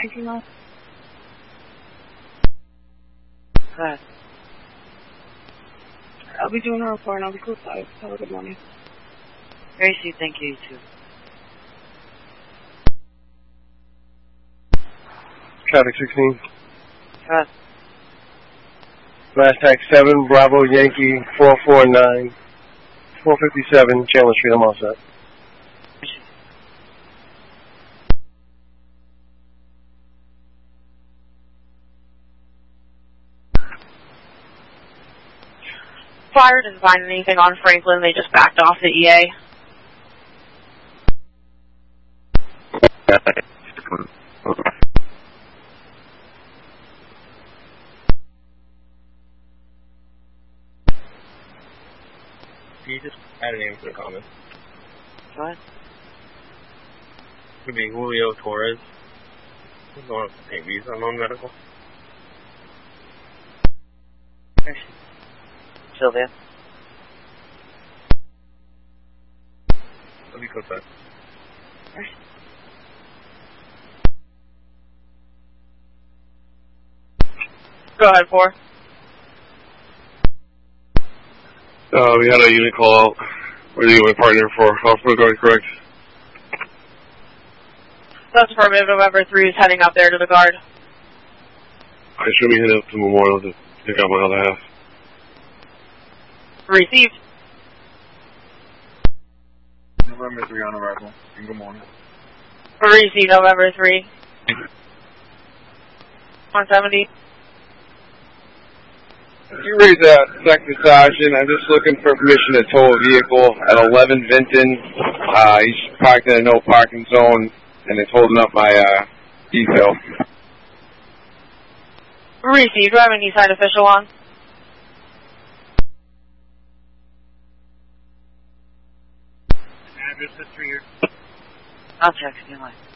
Anything else? Go ahead. I'll be doing a report and I'll be close by. Have a good morning. Gracie, thank you, too. Traffic 16. Go ahead. Last tax 7, Bravo Yankee 449, 457, Chandler Street. I'm all set. Fire didn't find anything on Franklin. They just backed off the EA. Can you just add a name to the comment? What? Could be Julio Torres. He's going to take visa on medical. Sylvia. Let me go back. Go ahead, 4. We had a unit call out. We're the only partner for Hospital Guard, correct? That's affirmative. November 3 is heading up there to the guard. I should be heading up to Memorial to pick up my other half. Received. November 3 on arrival. And good morning. Received, November 3. 170. You read that, Sector Sergeant. I'm just looking for permission to tow a vehicle at 11 Vinton. He's parked in a no parking zone, and it's holding up my detail. Received. Do I have an Eastside official on? Address history here. I'll check. Stay on line.